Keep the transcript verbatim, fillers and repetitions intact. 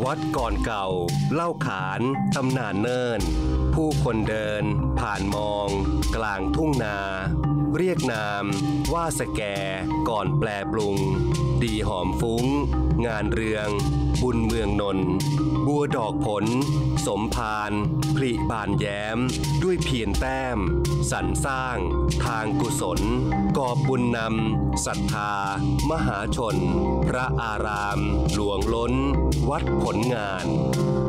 วัดก่อนเก่าเล่าขานตำนานเนิ่นผู้คนเดินผ่านมองกลางทุ่งนาเรียกนามว่าสแกก่อนแปลปรุงดีหอมฟุ้งงานเรืองบุญเมืองนนท์บัวดอกผลสมภารผลิบานแย้มด้วยเพียรแต้มสรรสร้างทางกุศลกอบบุญนำศรัทธามหาชนพระอารามหลวงล้นวัดผลงาน